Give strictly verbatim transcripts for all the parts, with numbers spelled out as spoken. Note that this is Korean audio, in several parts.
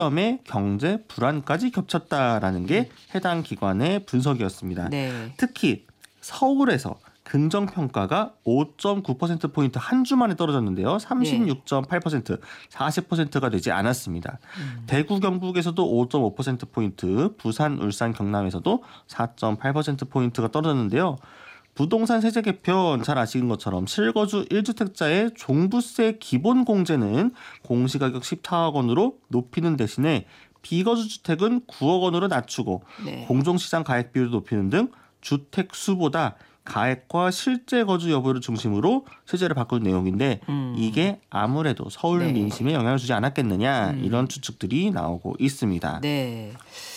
의 경제 불안까지 겹쳤다라는 게 해당 기관의 분석이었습니다. 네. 특히 서울에서 긍정평가가 오 점 구 퍼센트포인트 한 주 만에 떨어졌는데요. 삼십육 점 팔 퍼센트, 사십 퍼센트가 되지 않았습니다. 음. 대구, 경북에서도 오 점 오 퍼센트포인트, 부산, 울산, 경남에서도 사 점 팔 퍼센트포인트가 떨어졌는데요. 부동산 세제 개편 잘 아시는 것처럼 실거주 일 주택자의 종부세 기본 공제는 공시가격 십사억 원으로 높이는 대신에 비거주 주택은 구억 원으로 낮추고 네. 공정시장 가액 비율을 높이는 등 주택 수보다 가액과 실제 거주 여부를 중심으로 세제를 바꾸는 내용인데 음. 이게 아무래도 서울 네. 민심에 영향을 주지 않았겠느냐 음. 이런 추측들이 나오고 있습니다. 네.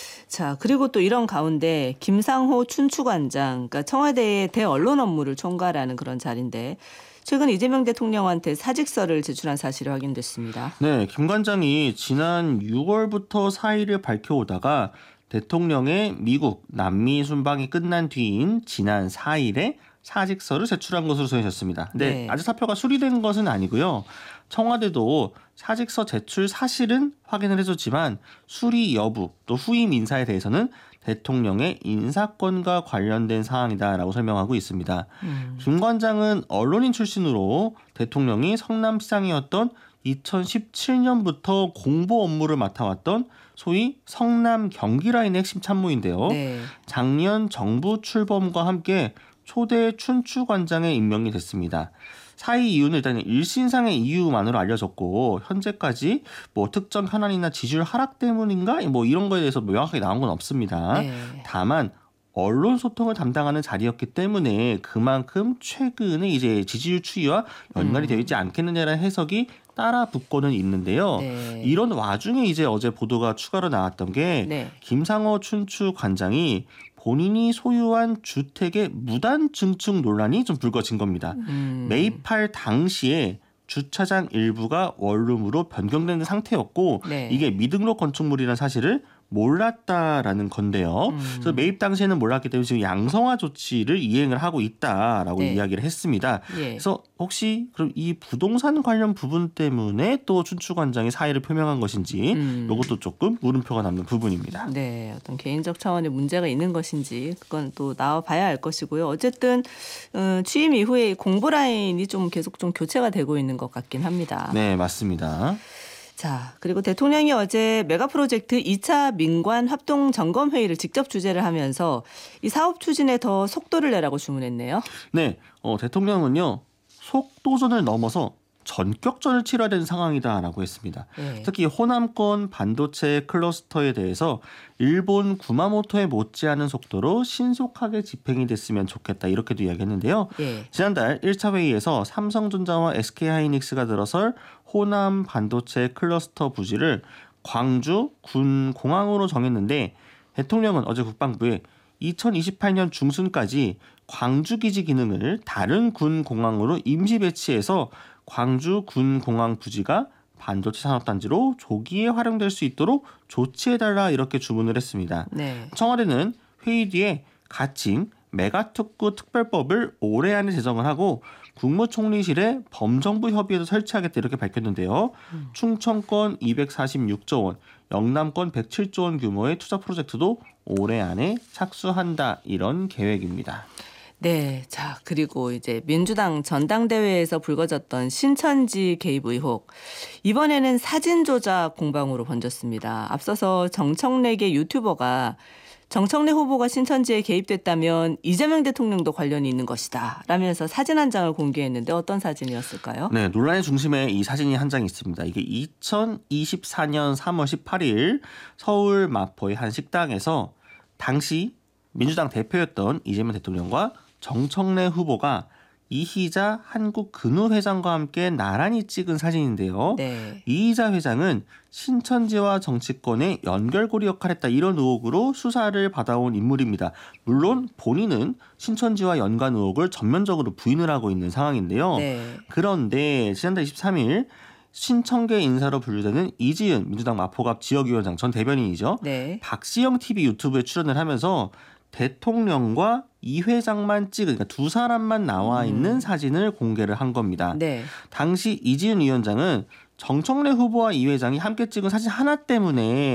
자, 그리고 또 이런 가운데 김상호 춘추관장, 그러니까 청와대의 대언론 업무를 총괄하는 그런 자리인데 최근 이재명 대통령한테 사직서를 제출한 사실이 확인됐습니다. 네, 김 관장이 지난 유월부터 사의를 밝혀오다가 대통령의 미국 남미 순방이 끝난 뒤인 지난 사일에 사직서를 제출한 것으로 전해졌습니다. 근데 네. 아직 사표가 수리된 것은 아니고요. 청와대도 사직서 제출 사실은 확인을 해줬지만 수리 여부 또 후임 인사에 대해서는 대통령의 인사권과 관련된 사항이다라고 설명하고 있습니다. 음. 김 관장은 언론인 출신으로 대통령이 성남시장이었던 이천십칠 년부터 공보 업무를 맡아왔던 소위 성남 경기라인의 핵심 참모인데요. 네. 작년 정부 출범과 함께 초대 춘추관장에 임명이 됐습니다. 사의 이유는 일단 일신상의 이유만으로 알려졌고 현재까지 뭐 특정 현안이나 지지율 하락 때문인가 뭐 이런 거에 대해서 명확하게 나온 건 없습니다. 네. 다만 언론 소통을 담당하는 자리였기 때문에 그만큼 최근에 이제 지지율 추이와 연관이 음. 되어 있지 않겠느냐라는 해석이 따라 붙고는 있는데요. 네. 이런 와중에 이제 어제 보도가 추가로 나왔던 게 네. 김상호 춘추관장이 본인이 소유한 주택의 무단 증축 논란이 좀 불거진 겁니다. 음. 매입할 당시에 주차장 일부가 원룸으로 변경된 상태였고 네. 이게 미등록 건축물이라는 사실을 몰랐다라는 건데요. 음. 그래서 매입 당시에는 몰랐기 때문에 지금 양성화 조치를 이행을 하고 있다라고 네. 이야기를 했습니다. 예. 그래서 혹시 그럼 이 부동산 관련 부분 때문에 또 춘추관장이 사의를 표명한 것인지 음. 이것도 조금 물음표가 남는 부분입니다. 네, 어떤 개인적 차원의 문제가 있는 것인지 그건 또 나와봐야 알 것이고요. 어쨌든 음, 취임 이후에 공보 라인이 좀 계속 좀 교체가 되고 있는 것 같긴 합니다. 네, 맞습니다. 자, 그리고 대통령이 어제 메가 프로젝트 이 차 민관 합동 점검 회의를 직접 주재를 하면서 이 사업 추진에 더 속도를 내라고 주문했네요. 네, 어, 대통령은요 속도전을 넘어서 전격전을 치러야 되는 상황이다라고 했습니다. 네. 특히 호남권 반도체 클러스터에 대해서 일본 구마모토에 못지않은 속도로 신속하게 집행이 됐으면 좋겠다 이렇게도 이야기했는데요. 네. 지난달 일 차 회의에서 삼성전자와 에스케이하이닉스가 들어설 호남 반도체 클러스터 부지를 광주 군 공항으로 정했는데 대통령은 어제 국방부에 이천이십팔 년 중순까지 광주 기지 기능을 다른 군 공항으로 임시 배치해서 광주 군 공항 부지가 반도체 산업단지로 조기에 활용될 수 있도록 조치해달라 이렇게 주문을 했습니다. 네. 청와대는 회의 뒤에 가칭 메가특구 특별법을 올해 안에 제정을 하고 국무총리실에 범정부 협의회도 설치하겠다 이렇게 밝혔는데요. 음. 충청권 이백사십육조 원, 영남권 백칠조 원 규모의 투자 프로젝트도 올해 안에 착수한다 이런 계획입니다. 네, 자 그리고 이제 민주당 전당대회에서 불거졌던 신천지 개입 의혹. 이번에는 사진 조작 공방으로 번졌습니다. 앞서서 정청래계 유튜버가 정청래 후보가 신천지에 개입됐다면 이재명 대통령도 관련이 있는 것이다 라면서 사진 한 장을 공개했는데 어떤 사진이었을까요? 네, 논란의 중심에 이 사진이 한 장이 있습니다. 이게 이천이십사 년 삼월 십팔일 서울 마포의 한 식당에서 당시 민주당 대표였던 이재명 대통령과 정청래 후보가 이희자 한국근우회장과 함께 나란히 찍은 사진인데요. 네. 이희자 회장은 신천지와 정치권의 연결고리 역할을 했다 이런 의혹으로 수사를 받아온 인물입니다. 물론 본인은 신천지와 연관 의혹을 전면적으로 부인을 하고 있는 상황인데요. 네. 그런데 지난달 이십삼일 신청계 인사로 분류되는 이지은 민주당 마포갑 지역위원장 전 대변인이죠. 네. 박시영 티비 유튜브에 출연을 하면서 대통령과 이 회장만 찍은 그러니까 두 사람만 나와 있는 음. 사진을 공개를 한 겁니다. 네. 당시 이지은 위원장은 정청래 후보와 이 회장이 함께 찍은 사진 하나 때문에